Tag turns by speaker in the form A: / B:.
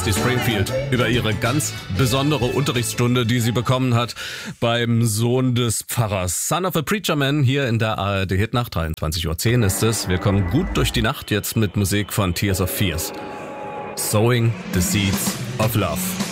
A: Christy Springfield über ihre ganz besondere Unterrichtsstunde, die sie bekommen hat beim Sohn des Pfarrers. Son of a Preacher Man hier in der ARD Hitnacht. 23:10 Uhr ist es. Wir kommen gut durch die Nacht jetzt mit Musik von Tears of Fears. Sowing the Seeds of Love.